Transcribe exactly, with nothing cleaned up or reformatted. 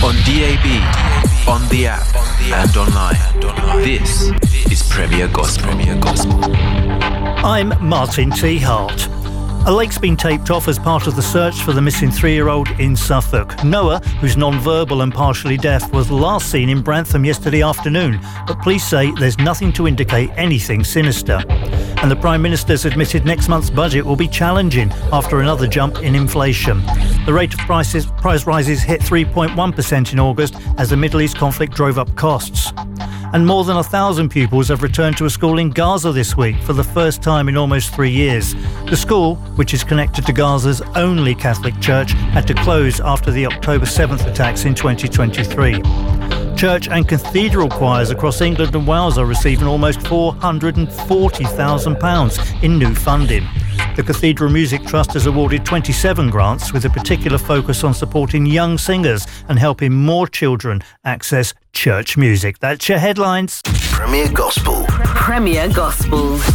on D A B, on the app, and online. This is Premier Gospel. I'm Martin T. Hart. A lake's been taped off as part of the search for the missing three-year-old in Suffolk. Noah, who's non-verbal and partially deaf, was last seen in Brantham yesterday afternoon, but police say there's nothing to indicate anything sinister. And the Prime Minister's admitted next month's budget will be challenging after another jump in inflation. The rate of prices, price rises hit three point one percent in August as the Middle East conflict drove up costs. And more than a thousand pupils have returned to a school in Gaza this week for the first time in almost three years. The school, which is connected to Gaza's only Catholic church, had to close after the October seventh attacks in twenty twenty-three. Church and cathedral choirs across England and Wales are receiving almost four hundred forty thousand pounds in new funding. The Cathedral Music Trust has awarded twenty-seven grants with a particular focus on supporting young singers and helping more children access church music. That's your headlines. Premier Gospel. Premier Gospel.